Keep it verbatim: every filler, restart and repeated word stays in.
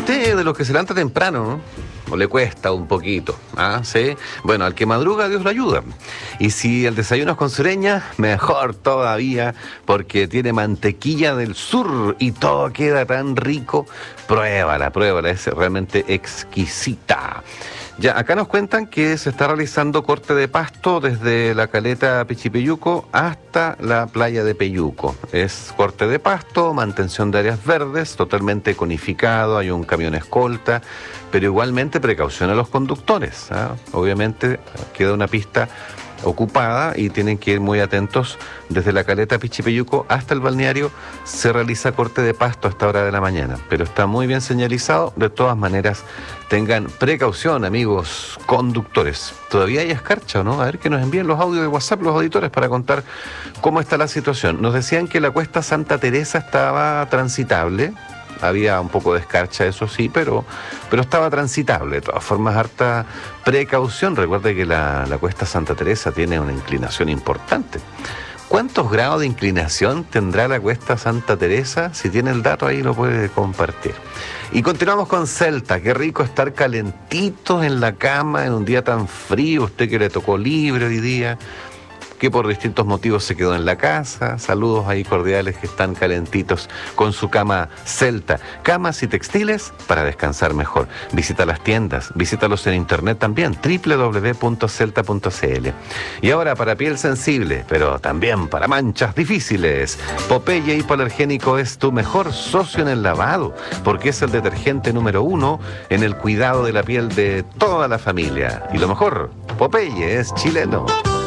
usted de los que se levanta temprano, ¿no? ¿O le cuesta un poquito? ¿Ah? ¿Sí? Bueno, al que madruga Dios lo ayuda. Y si el desayuno es con sureña, mejor todavía, porque tiene mantequilla del sur y todo queda tan rico. Pruébala, pruébala, es realmente exquisita. Ya, acá nos cuentan que se está realizando corte de pasto desde la caleta Pichipeyuco hasta la playa de Peyuco. Es corte de pasto, mantención de áreas verdes, totalmente conificado, hay un camión escolta, pero igualmente precaución a los conductores, ¿ah? Obviamente queda una pista ocupada y tienen que ir muy atentos. Desde la caleta Pichipeyuco hasta el balneario se realiza corte de pasto a esta hora de la mañana, pero está muy bien señalizado. De todas maneras, tengan precaución, amigos conductores. Todavía hay escarcha, ¿no? A ver, que nos envíen los audios de WhatsApp los auditores para contar cómo está la situación. Nos decían que la cuesta Santa Teresa estaba transitable. Había un poco de escarcha, eso sí, pero, pero estaba transitable. De todas formas, harta precaución. Recuerde que la, la cuesta Santa Teresa tiene una inclinación importante. ¿Cuántos grados de inclinación tendrá la cuesta Santa Teresa? Si tiene el dato ahí lo puede compartir. Y continuamos con Celta. Qué rico estar calentitos en la cama en un día tan frío. Usted que le tocó libre hoy día, que por distintos motivos se quedó en la casa. Saludos ahí cordiales que están calentitos con su cama Celta. Camas y textiles para descansar mejor. Visita las tiendas, visítalos en internet también, doble u doble u doble u punto celta punto c l. Y ahora para piel sensible, pero también para manchas difíciles, Popeye Hipoalergénico es tu mejor socio en el lavado, porque es el detergente número uno en el cuidado de la piel de toda la familia. Y lo mejor, Popeye es chileno.